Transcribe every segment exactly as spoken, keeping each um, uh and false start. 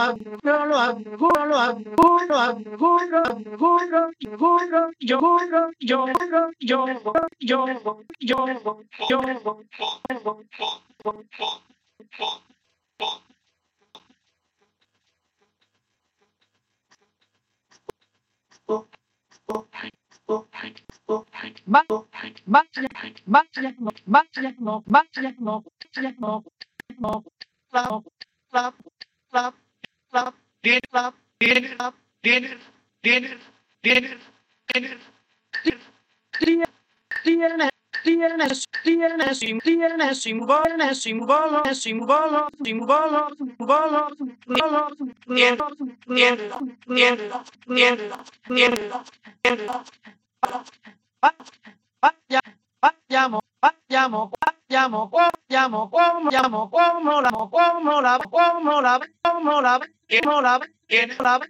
Vayamos, vayamos, vayamos, vayamos, vayamos, como la, como la, como la, como la, como la, como la,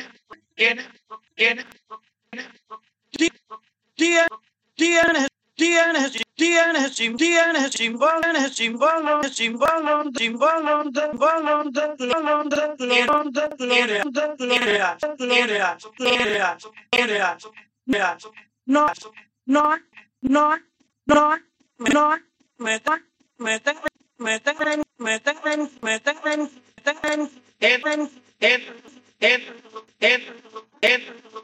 tienes, tienes, tienes, tienes, tienes, símbolo, tienes, símbolo, símbolo, símbolo, símbolo, símbolo, gloria, gloria, gloria, gloria, gloria, gloria. No, no, no, no, no, meten, meten, meten, meten, meten, meten, meten,